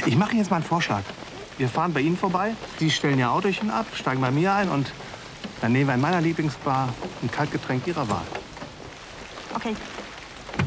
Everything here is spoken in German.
Ich mache Ihnen jetzt mal einen Vorschlag. Wir fahren bei Ihnen vorbei, Sie stellen Ihr Autochen ab, steigen bei mir ein und dann nehmen wir in meiner Lieblingsbar ein Kaltgetränk Ihrer Wahl. Okay.